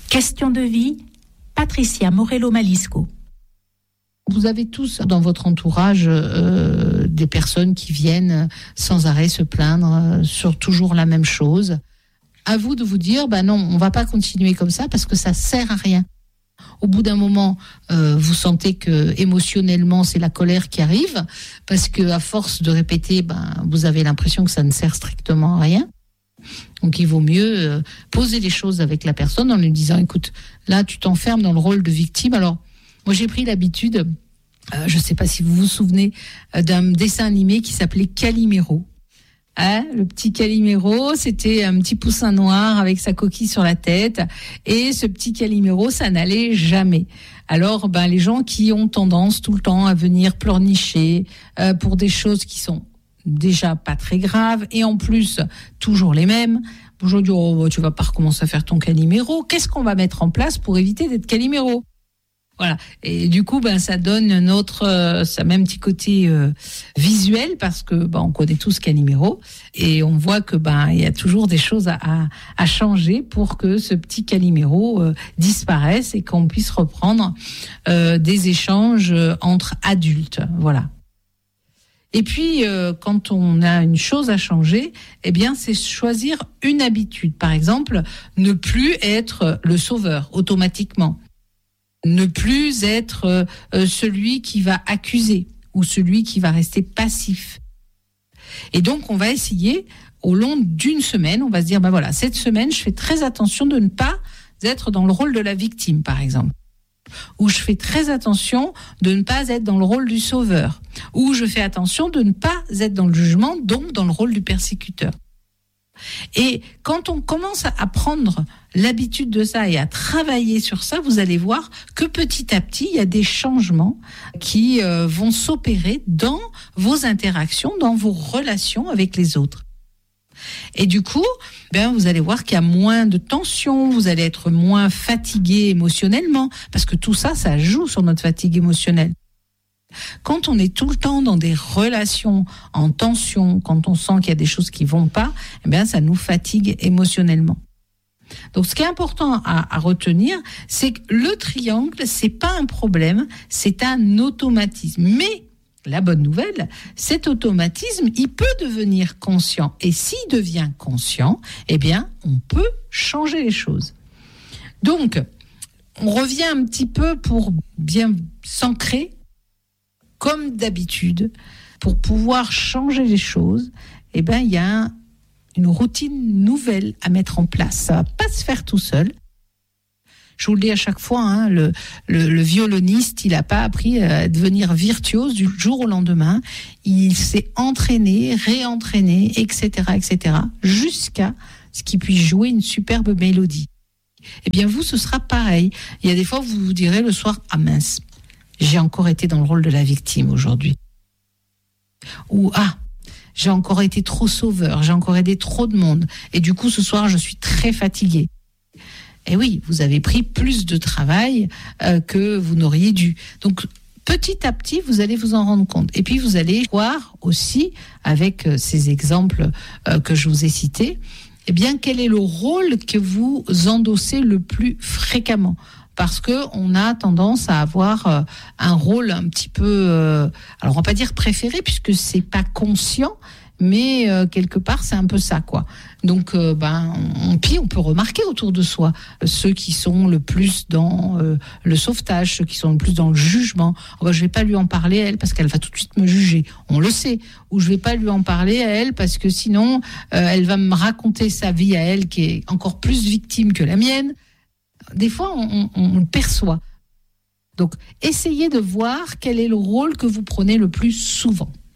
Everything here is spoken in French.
Question de vie, Patricia Morello-Malisco. Vous avez tous dans votre entourage des personnes qui viennent sans arrêt se plaindre sur toujours la même chose. À vous de vous dire, non, on va pas continuer comme ça parce que ça sert à rien. Au bout d'un moment, vous sentez que émotionnellement, c'est la colère qui arrive parce que à force de répéter, vous avez l'impression que ça ne sert strictement à rien. Donc il vaut mieux poser les choses avec la personne en lui disant, écoute, là tu t'enfermes dans le rôle de victime. Alors moi j'ai pris l'habitude, je ne sais pas si vous vous souvenez, d'un dessin animé qui s'appelait Calimero. Le petit Calimero, c'était un petit poussin noir avec sa coquille sur la tête. Et ce petit Calimero, ça n'allait jamais. Alors, les gens qui ont tendance tout le temps à venir pleurnicher pour des choses qui sont déjà pas très graves et en plus toujours les mêmes. Aujourd'hui, tu vas pas recommencer à faire ton Calimero. Qu'est-ce qu'on va mettre en place pour éviter d'être Calimero ? Voilà. Et du coup, ça donne ça met un petit côté visuel parce que on connaît tous Calimero et on voit que il y a toujours des choses à changer pour que ce petit Calimero disparaisse et qu'on puisse reprendre des échanges entre adultes. Voilà. Et puis, quand on a une chose à changer, c'est choisir une habitude. Par exemple, ne plus être le sauveur automatiquement. Ne plus être celui qui va accuser ou celui qui va rester passif. Et donc, on va essayer, au long d'une semaine, on va se dire, cette semaine, je fais très attention de ne pas être dans le rôle de la victime, par exemple. Ou je fais très attention de ne pas être dans le rôle du sauveur. Ou je fais attention de ne pas être dans le jugement, donc dans le rôle du persécuteur. Et quand on commence à prendre l'habitude de ça et à travailler sur ça, vous allez voir que petit à petit, il y a des changements qui vont s'opérer dans vos interactions, dans vos relations avec les autres. Et du coup, vous allez voir qu'il y a moins de tension, vous allez être moins fatigué émotionnellement, parce que tout ça, ça joue sur notre fatigue émotionnelle. Quand on est tout le temps dans des relations en tension, quand on sent qu'il y a des choses qui vont pas, ça nous fatigue émotionnellement. Donc, ce qui est important à retenir, c'est que le triangle, c'est pas un problème, c'est un automatisme. Mais la bonne nouvelle, cet automatisme, il peut devenir conscient. Et s'il devient conscient, on peut changer les choses. Donc, on revient un petit peu pour bien s'ancrer. Comme d'habitude, pour pouvoir changer les choses, il y a une routine nouvelle à mettre en place. Ça va pas se faire tout seul. Je vous le dis à chaque fois, le violoniste, il n'a pas appris à devenir virtuose du jour au lendemain. Il s'est entraîné, réentraîné, etc., jusqu'à ce qu'il puisse jouer une superbe mélodie. Vous, ce sera pareil. Il y a des fois, vous vous direz le soir, ah mince, j'ai encore été dans le rôle de la victime aujourd'hui. Ou, j'ai encore été trop sauveur, j'ai encore aidé trop de monde. Et du coup, ce soir, je suis très fatiguée. Et oui, vous avez pris plus de travail que vous n'auriez dû. Donc, petit à petit, vous allez vous en rendre compte. Et puis, vous allez voir aussi, avec ces exemples que je vous ai cités, quel est le rôle que vous endossez le plus fréquemment. Parce qu'on a tendance à avoir un rôle un petit peu, alors on va pas dire préféré, puisque c'est pas conscient, mais quelque part c'est un peu ça, quoi. Donc, puis on peut remarquer autour de soi ceux qui sont le plus dans le sauvetage, ceux qui sont le plus dans le jugement. Je vais pas lui en parler à elle parce qu'elle va tout de suite me juger. On le sait. Ou je vais pas lui en parler à elle parce que sinon elle va me raconter sa vie à elle qui est encore plus victime que la mienne. Des fois, on le perçoit. Donc, essayez de voir quel est le rôle que vous prenez le plus souvent.